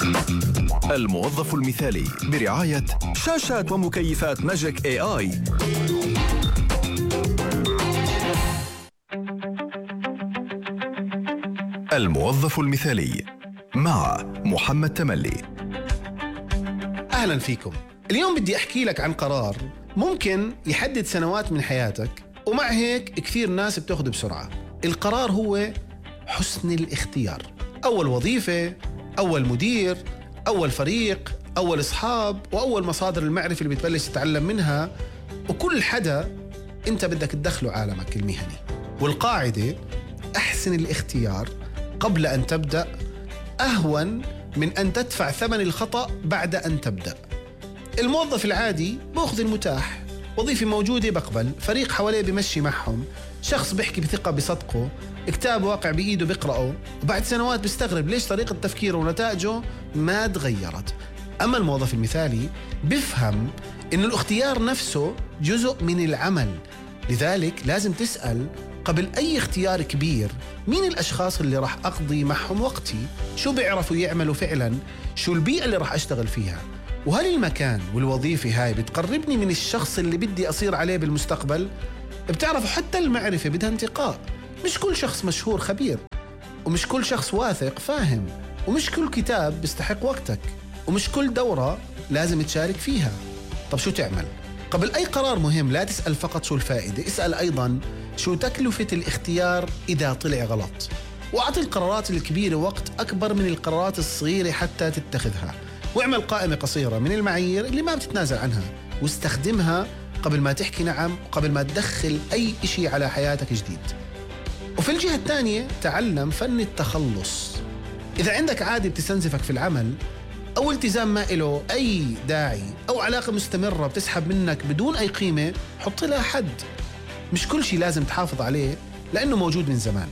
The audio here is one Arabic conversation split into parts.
الموظف المثالي برعاية شاشات ومكيفات ماجيك AI. الموظف المثالي مع محمد تملي. أهلا فيكم. اليوم بدي أحكي لك عن قرار ممكن يحدد سنوات من حياتك، ومع هيك كثير ناس بتاخده بسرعة. القرار هو حسن الاختيار. أول وظيفة، أول مدير، أول فريق، أول أصحاب، وأول مصادر المعرفة اللي بتبلش تتعلم منها، وكل حدا أنت بدك تدخله عالمك المهني. والقاعدة أحسن الاختيار قبل أن تبدأ أهون من أن تدفع ثمن الخطأ بعد أن تبدأ. الموظف العادي بأخذ المتاح، وظيفة موجودة بقبل، فريق حواليه بمشي معهم، شخص بيحكي بثقة بصدقه، كتاب واقع بإيده بيقرأه، وبعد سنوات بيستغرب ليش طريقة تفكيره ونتائجه ما تغيرت. أما الموظف المثالي بيفهم إن الاختيار نفسه جزء من العمل، لذلك لازم تسأل قبل أي اختيار كبير: مين الأشخاص اللي راح أقضي معهم وقتي؟ شو بيعرفوا يعملوا فعلا؟ شو البيئة اللي راح أشتغل فيها؟ وهل المكان والوظيفة هاي بتقربني من الشخص اللي بدي أصير عليه بالمستقبل؟ بتعرفوا حتى المعرفة بدها انتقاء. مش كل شخص مشهور خبير، ومش كل شخص واثق فاهم، ومش كل كتاب بيستحق وقتك، ومش كل دورة لازم تشارك فيها. طب شو تعمل؟ قبل أي قرار مهم لا تسأل فقط شو الفائدة، اسأل أيضا شو تكلفة الاختيار إذا طلع غلط. وأعطي القرارات الكبيرة وقت أكبر من القرارات الصغيرة حتى تتخذها. واعمل قائمة قصيرة من المعايير اللي ما بتتنازل عنها، واستخدمها قبل ما تحكي نعم، وقبل ما تدخل أي إشي على حياتك جديد. وفي الجهة الثانية تعلم فن التخلص. إذا عندك عادة بتستنزفك في العمل، أو التزام ما له أي داعي، أو علاقة مستمرة بتسحب منك بدون أي قيمة، حط لها حد. مش كل شيء لازم تحافظ عليه لأنه موجود من زمان.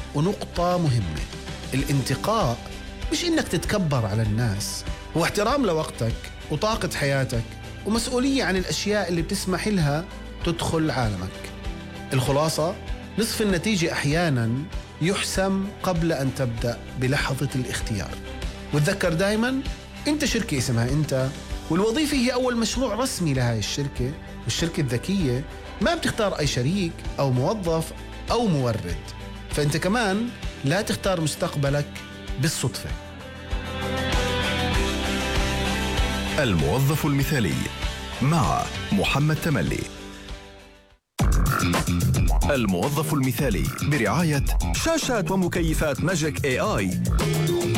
ونقطة مهمة: الانتقاء مش إنك تتكبر على الناس، هو احترام لوقتك وطاقة حياتك، ومسؤولية عن الأشياء اللي بتسمح لها تدخل عالمك. الخلاصة: نصف النتيجة أحياناً يحسم قبل أن تبدأ بلحظة الاختيار. وتذكر دايماً أنت شركة اسمها أنت، والوظيفة هي أول مشروع رسمي لهاي الشركة. والشركة الذكية ما بتختار أي شريك أو موظف أو مورد، فأنت كمان لا تختار مستقبلك بالصدفة. الموظف المثالي مع محمد تملي. الموظف المثالي برعاية شاشات ومكيفات ماجيك AI.